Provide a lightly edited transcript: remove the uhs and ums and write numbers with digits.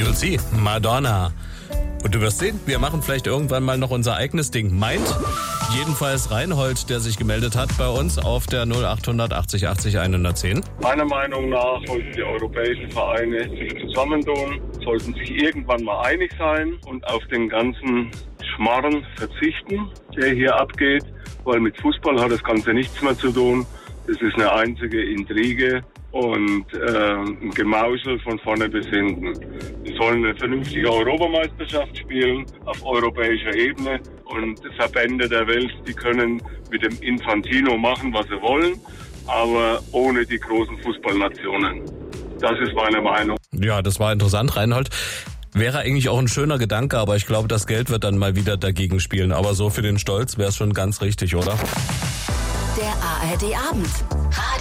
You'll see, Madonna. Und du wirst sehen, wir machen vielleicht irgendwann mal noch unser eigenes Ding. Meint jedenfalls Reinhold, der sich gemeldet hat bei uns auf der 0800 80 80 110. Meiner Meinung nach sollten die europäischen Vereine sich zusammentun, sollten sich irgendwann mal einig sein und auf den ganzen Schmarren verzichten, der hier abgeht, weil mit Fußball hat das Ganze nichts mehr zu tun. Das ist eine einzige Intrige und ein Gemauschel von vorne bis hinten. Wir sollen eine vernünftige Europameisterschaft spielen auf europäischer Ebene und Verbände der Welt, die können mit dem Infantino machen, was sie wollen, aber ohne die großen Fußballnationen. Das ist meine Meinung. Ja, das war interessant, Reinhold. Wäre eigentlich auch ein schöner Gedanke, aber ich glaube, das Geld wird dann mal wieder dagegen spielen. Aber so für den Stolz wäre es schon ganz richtig, oder? Der ARD Abend.